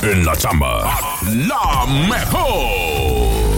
En la chamba. La mejor.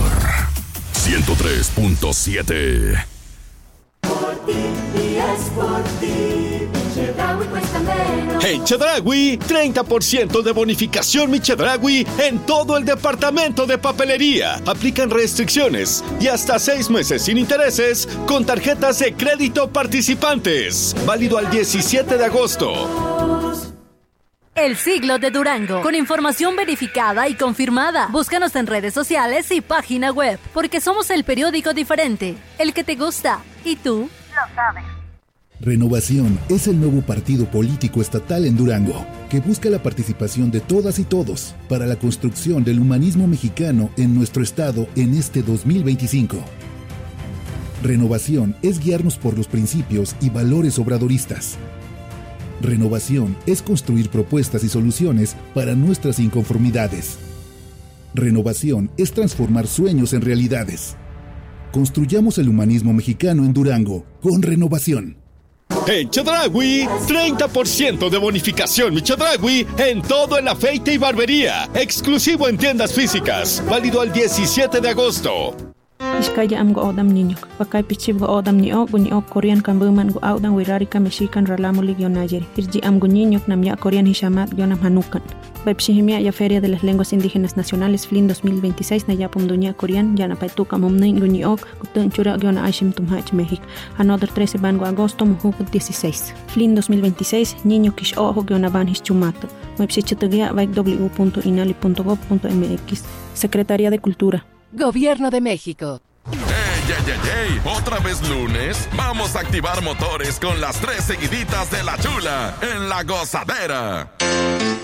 103.7. Por ti y es por ti. Chedraui cuesta menos. En Chedraui, 30% de bonificación Mi Chedraui en todo el departamento de papelería. Aplican restricciones y hasta 6 meses sin intereses con tarjetas de crédito participantes. Válido al 17 de agosto. El siglo de Durango, con información verificada y confirmada. Búscanos en redes sociales y página web, porque somos el periódico diferente, el que te gusta. ¿Y tú? Lo sabes. Renovación es el nuevo partido político estatal en Durango, que busca la participación de todas y todos para la construcción del humanismo mexicano en nuestro estado en este 2025. Renovación es guiarnos por los principios y valores obradoristas. Renovación es construir propuestas y soluciones para nuestras inconformidades. Renovación es transformar sueños en realidades. Construyamos el humanismo mexicano en Durango con Renovación. En Chedraui, 30% de bonificación Mi Chedraui en todo el afeite y barbería. Exclusivo en tiendas físicas. Válido al 17 de agosto. Iskaya am go odam niño. Pakai pichib go odam ni ok Korean kambuman go odam wirarika mexican ralamulig yonayeri. Irji am go niño namya Korean hishamat yonam hanukan. Baipshihimia ya Feria de las Lenguas Indígenas Nacionales FLIN 2026 nayapum dunya Korean yana paituka mumnin go niok gutun chura yona aishim tumhach México. Another 13 ban go agosto muhuk 16. FLIN 2026 niño kish ojo yona ban hischumato. Baipshichatugia www.inali.gov.mx. Secretaría de Cultura. Gobierno de México. ¡Ey! ¿Otra vez lunes? Vamos a activar motores con las 3 seguiditas de la chula en La Gozadera.